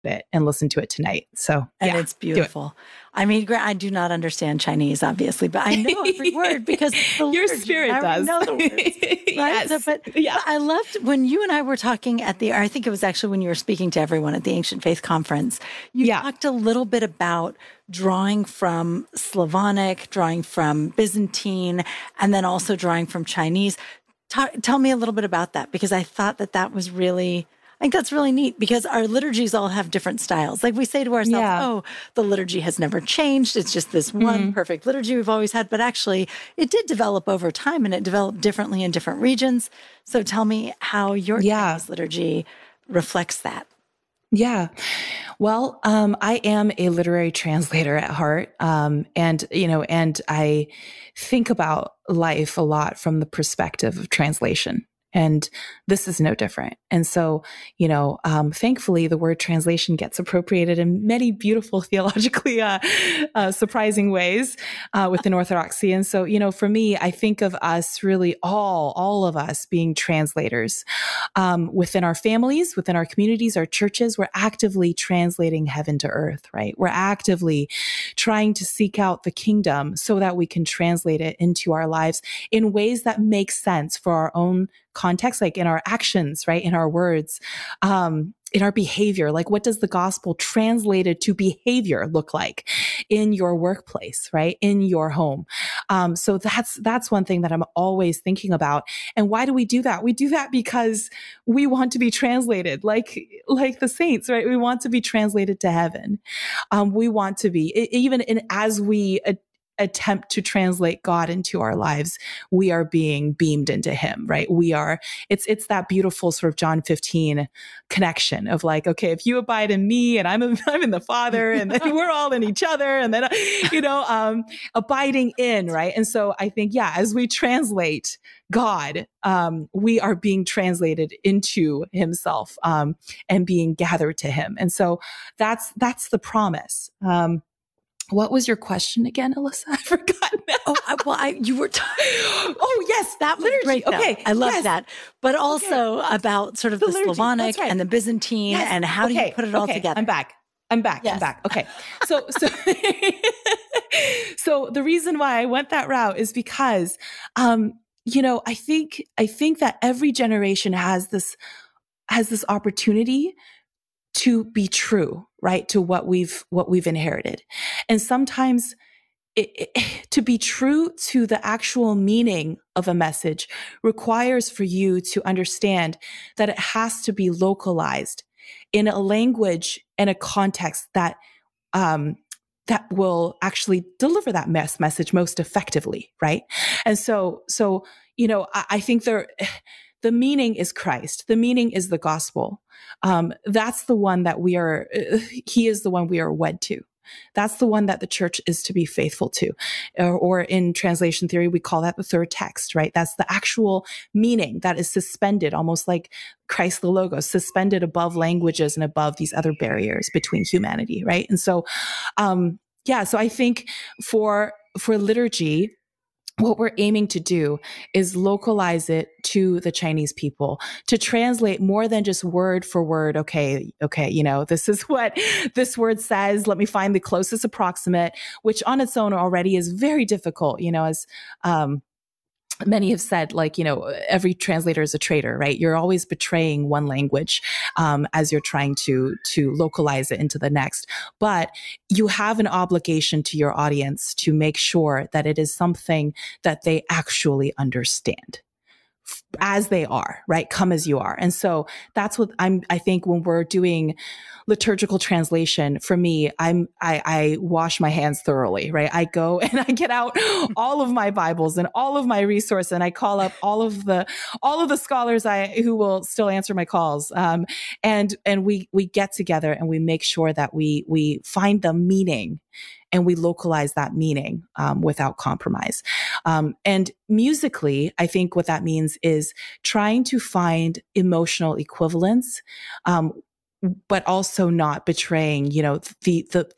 it and listen to it tonight. So, and it's beautiful. I mean, I do not understand Chinese, obviously, but I know every word because your spirit does. Know the words, right? Yes. But I loved when you and I were talking I think it was actually when you were speaking to everyone at the Ancient Faith Conference, you talked a little bit about drawing from Slavonic, drawing from Byzantine, and then also drawing from Chinese. Tell me a little bit about that, because I thought that was really... I think that's really neat, because our liturgies all have different styles. Like we say to ourselves, oh, the liturgy has never changed. It's just this one perfect liturgy we've always had. But actually, it did develop over time, and it developed differently in different regions. So tell me how your Chinese liturgy reflects that. Yeah. Well, I am a literary translator at heart. And I think about life a lot from the perspective of translation. And this is no different. And so, thankfully, the word translation gets appropriated in many beautiful, theologically surprising ways within Orthodoxy. And so, for me, I think of us really all of us being translators within our families, within our communities, our churches. We're actively translating heaven to earth, right? We're actively trying to seek out the kingdom so that we can translate it into our lives in ways that make sense for our own context, like in our actions, right? In our words, in our behavior. Like, what does the gospel translated to behavior look like in your workplace, right? In your home. So that's one thing that I'm always thinking about. And why do we do that? We do that because we want to be translated like the saints, right? We want to be translated to heaven. We want to be, as we attempt to translate God into our lives, we are being beamed into him, right? It's that beautiful sort of John 15 connection of like, okay, if you abide in me and I'm in the Father, and then we're all in each other, and then, abiding in, right? And so I think, as we translate God, we are being translated into himself, and being gathered to him. And so that's the promise. What was your question again, Alyssa? I forgot now. You were oh, yes. That was great. Okay. I love that. But also about sort of the Slavonic and the Byzantine and how do you put it all together? I'm back. Yes. I'm back. Okay. So, so the reason why I went that route is because, I think that every generation has this opportunity to be true, right? To what we've inherited. And sometimes to be true to the actual meaning of a message requires for you to understand that it has to be localized in a language and a context that will actually deliver that message most effectively, right? And so, I think the meaning is Christ. The meaning is the gospel. That's the one that he is the one we are wed to. That's the one that the church is to be faithful to. Or in translation theory, we call that the third text, right? That's the actual meaning that is suspended, almost like Christ the Logos, suspended above languages and above these other barriers between humanity, right? And so, so I think for liturgy, what we're aiming to do is localize it to the Chinese people, to translate more than just word for word. Okay, this is what this word says. Let me find the closest approximate, which on its own already is very difficult, as many have said, every translator is a traitor, right? You're always betraying one language as you're trying to localize it into the next. But you have an obligation to your audience to make sure that it is something that they actually understand as they are, right? Come as you are. And so that's what I think when we're doing liturgical translation, for me, I wash my hands thoroughly, right? I go and I get out all of my Bibles and all of my resources, and I call up all of the scholars who will still answer my calls. And we get together and we make sure that we find the meaning and we localize that meaning without compromise. And musically, I think what that means is trying to find emotional equivalence, but also not betraying, the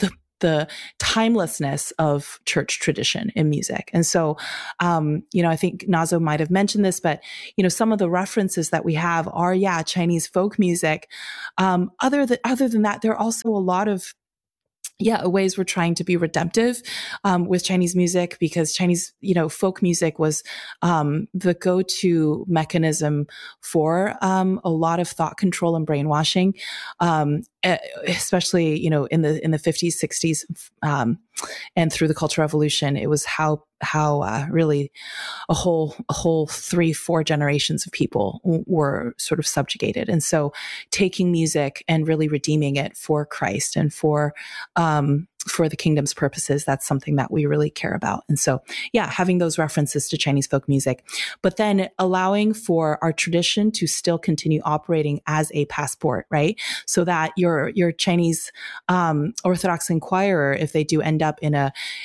the timelessness of church tradition in music. And so, I think Nazo might have mentioned this, but, some of the references that we have are, Chinese folk music. Other than that, there are also a lot of ways we're trying to be redemptive with Chinese music, because Chinese, folk music was the go-to mechanism for a lot of thought control and brainwashing, especially in the 50s, 60s, and through the Cultural Revolution. It was how really a whole 3-4 generations of people were sort of subjugated. And so taking music and really redeeming it for Christ and for the kingdom's purposes, that's something that we really care about. And so, having those references to Chinese folk music, but then allowing for our tradition to still continue operating as a passport, right? So that your Chinese Orthodox inquirer, if they do end up in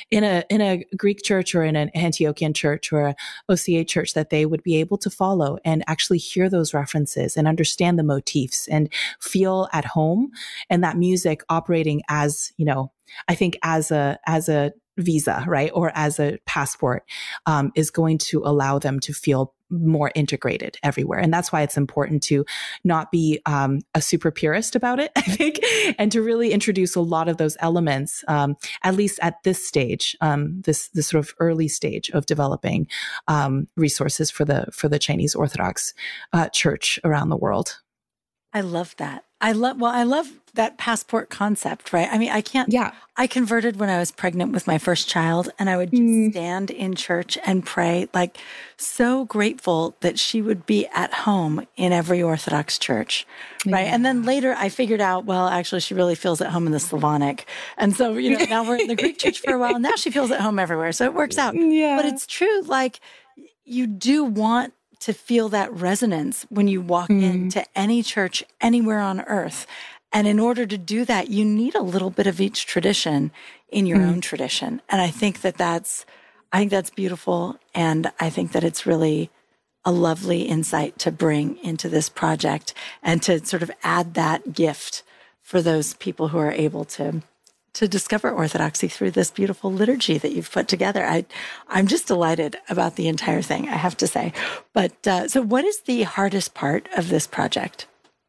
a Greek church or in an Antiochian church or a OCA church, that they would be able to follow and actually hear those references and understand the motifs and feel at home, and that music operating as, I think as a visa, right? Or as a passport, is going to allow them to feel more integrated everywhere. And that's why it's important to not be a super purist about it, I think, and to really introduce a lot of those elements, at least at this stage, this sort of early stage of developing resources for the Chinese Orthodox Church around the world. I love that. I love that passport concept, right? I mean, I converted when I was pregnant with my first child, and I would just stand in church and pray, like so grateful that she would be at home in every Orthodox church, right? And then later I figured out, well, actually she really feels at home in the Slavonic. And so, now we're in the Greek church for a while, and now she feels at home everywhere. So it works out. Yeah. But it's true, like you do want to feel that resonance when you walk into any church anywhere on earth. And in order to do that, you need a little bit of each tradition in your own tradition. And I think that's beautiful. And I think that it's really a lovely insight to bring into this project and to sort of add that gift for those people who are able to discover Orthodoxy through this beautiful liturgy that you've put together. I'm just delighted about the entire thing, I have to say. But so what is the hardest part of this project?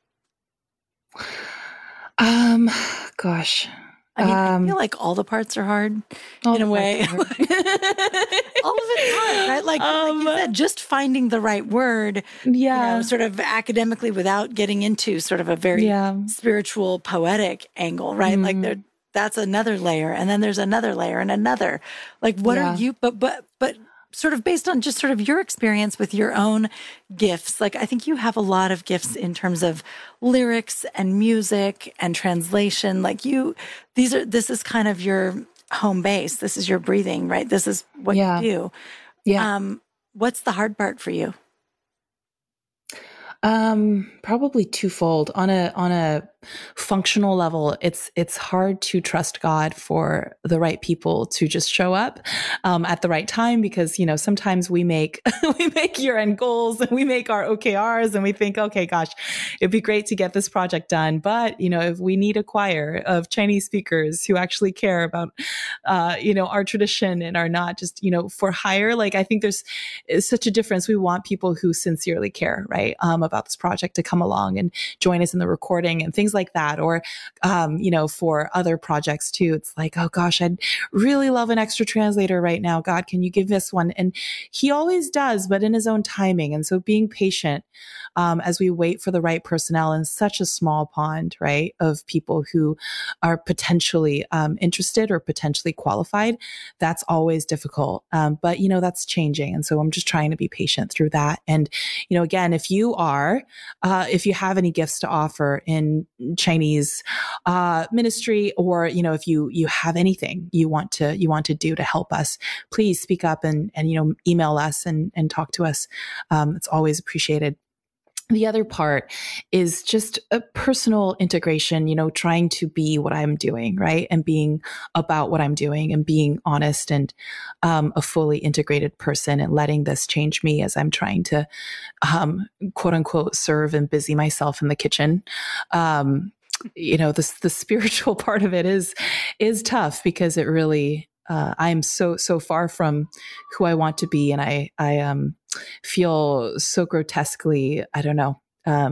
Gosh. I feel like all the parts are hard in a way. All of it's hard, right? Like you said, just finding the right word, sort of academically without getting into sort of a very spiritual, poetic angle, right? Like that's another layer. And then there's another layer and another. Like, what are you, but sort of based on just sort of your experience with your own gifts. Like, I think you have a lot of gifts in terms of lyrics and music and translation. Like this is kind of your home base. This is your breathing, right? This is what you do. Yeah. What's the hard part for you? Probably twofold. On a functional level, it's hard to trust God for the right people to just show up at the right time, because sometimes we make year-end goals and we make our OKRs and we think, okay, gosh, it'd be great to get this project done, but if we need a choir of Chinese speakers who actually care about our tradition and are not just for hire, like I think there's such a difference. We want people who sincerely care, right, about this project to come along and join us in the recording and things like that. Or, for other projects too, it's like, oh gosh, I'd really love an extra translator right now. God, can you give us one? And he always does, but in his own timing. And so being patient, as we wait for the right personnel in such a small pond, right, of people who are potentially interested or potentially qualified, that's always difficult. But that's changing. And so I'm just trying to be patient through that. And, again, if you have any gifts to offer in Chinese ministry, or if you have anything you want to do to help us, please speak up and email us and talk to us. It's always appreciated. The other part is just a personal integration, trying to be what I'm doing, right? And being about what I'm doing and being honest and a fully integrated person, and letting this change me as I'm trying to quote unquote serve and busy myself in the kitchen. the spiritual part of it is tough because it really, I'm so far from who I want to be. And I feel so grotesquely, I don't know,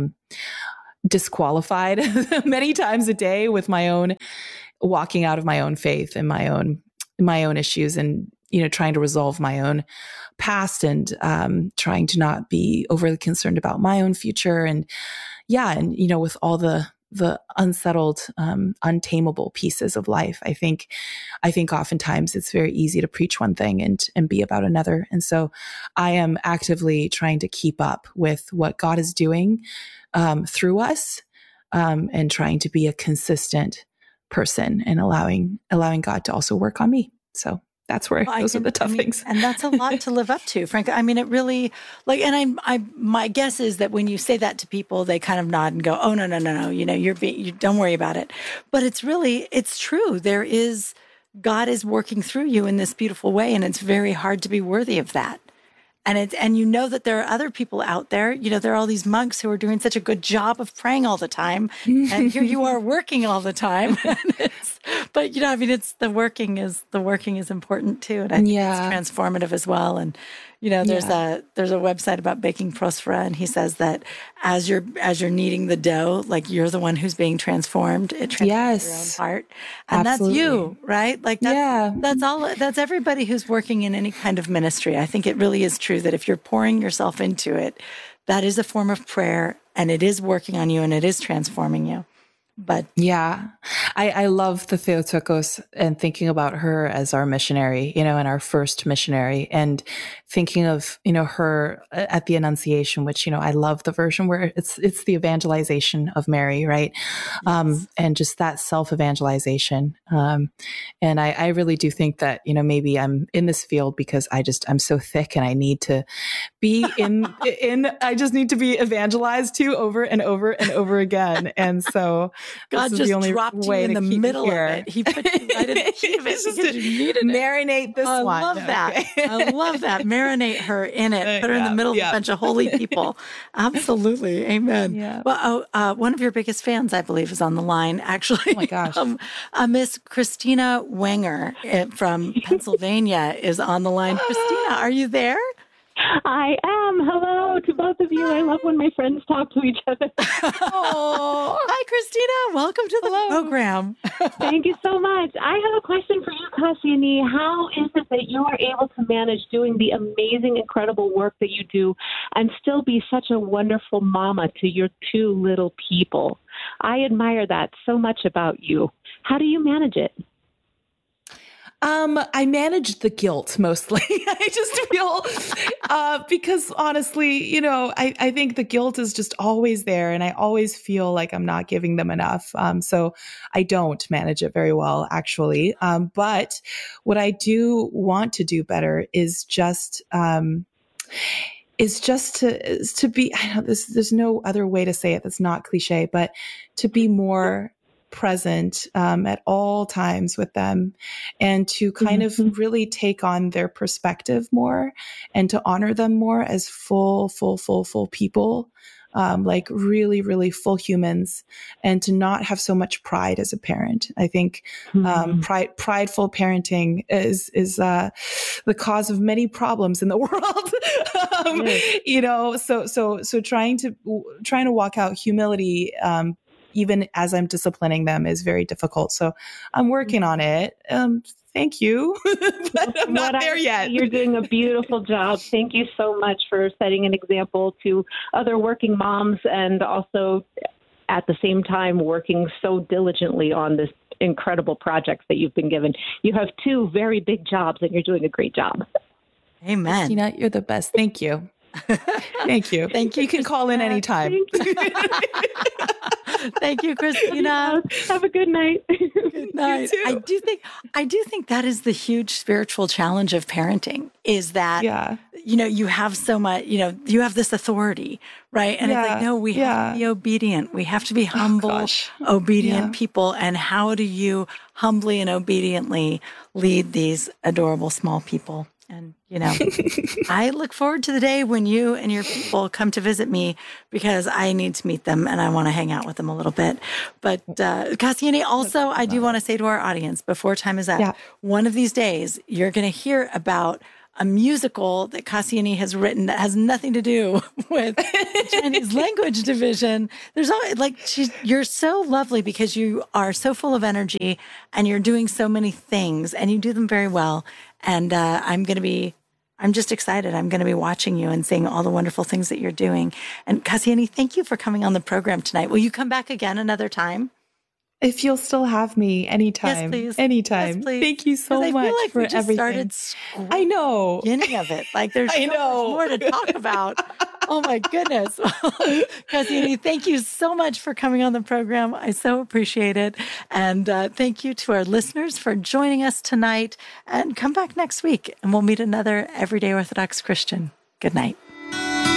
disqualified many times a day with my own walking out of my own faith and my own issues, and trying to resolve my own past, and trying to not be overly concerned about my own future, and with all the unsettled, untamable pieces of life. I think oftentimes it's very easy to preach one thing and be about another. And so I am actively trying to keep up with what God is doing through us, and trying to be a consistent person, and allowing God to also work on me. So that's where those are the tough things. And that's a lot to live up to, frankly. I mean, it really, and my guess is that when you say that to people, they kind of nod and go, oh, no, you don't worry about it. But it's true. God is working through you in this beautiful way, and it's very hard to be worthy of that. And that there are other people out there, there are all these monks who are doing such a good job of praying all the time. And here you are working all the time. But the working is important too. And I think it's transformative as well. And, there's a website about baking Prospera, and he says that as you're kneading the dough, like you're the one who's being transformed. It transforms your own heart. And Absolutely. That's you, right? That's everybody who's working in any kind of ministry. I think it really is true that if you're pouring yourself into it, that is a form of prayer, and it is working on you, and it is transforming you. But I love the Theotokos, and thinking about her as our missionary, and our first missionary, and thinking of, her at the Annunciation, which, I love the version where it's the evangelization of Mary, right? Yes. And just that self-evangelization. And I really do think that, maybe I'm in this field because I'm so thick, and I need to be I just need to be evangelized to over and over and over again. And so God just dropped you in the middle of it. He put you right in the heat of it because you needed it. Marinate this one. I love that. Okay. I love that. Marinate her in it. Put her in the middle of a bunch of holy people. Absolutely. Amen. Yeah. Well, one of your biggest fans, I believe, is on the line, actually. Oh, my gosh. Miss Christina Wenger from Pennsylvania is on the line. Christina, are you there? I am. Hello to both of you. I love when my friends talk to each other. Oh, hi, Christina. Welcome to the program. Thank you so much. I have a question for you, Kassiane. How is it that you are able to manage doing the amazing, incredible work that you do and still be such a wonderful mama to your two little people? I admire that so much about you. How do you manage it? I manage the guilt mostly. I just feel, because honestly, I think the guilt is just always there, and I always feel like I'm not giving them enough. So I don't manage it very well, actually. But what I do want to do better is just to be, I know there's no other way to say it that's not cliche, but to be more present at all times with them, and to kind of really take on their perspective more, and to honor them more as full people, like really, really full humans, and to not have so much pride as a parent. I think prideful parenting is the cause of many problems in the world. So trying to walk out humility, even as I'm disciplining them, is very difficult. So I'm working on it. Thank you. But I'm not there yet. You're doing a beautiful job. Thank you so much for setting an example to other working moms, and also at the same time working so diligently on this incredible projects that you've been given. You have two very big jobs, and you're doing a great job. Amen. Christina, you're the best. Thank you. Thank you. Thank you. You can call in anytime. Thank you, Christina. Have a good night. Good night. I do think that is the huge spiritual challenge of parenting, is that, you have so much, you have this authority, right? And it's like, no, we have to be obedient. We have to be humble, obedient people. And how do you humbly and obediently lead these adorable small people? And, I look forward to the day when you and your people come to visit me, because I need to meet them and I want to hang out with them a little bit. But Kassiane, also, I do want to say to our audience before time is up, one of these days, you're going to hear about a musical that Kassiane has written that has nothing to do with the Chinese language division. There's always you're so lovely because you are so full of energy and you're doing so many things and you do them very well. And I'm just excited. I'm going to be watching you and seeing all the wonderful things that you're doing. And Kassiane, thank you for coming on the program tonight. Will you come back again another time? If you'll still have me anytime. Yes, please. Anytime. Yes, please. Thank you so much I feel like for we just everything. I know. Beginning of it. There's so much more to talk about. Oh my goodness. Kassiane, thank you so much for coming on the program. I so appreciate it. And thank you to our listeners for joining us tonight. And come back next week and we'll meet another Everyday Orthodox Christian. Good night.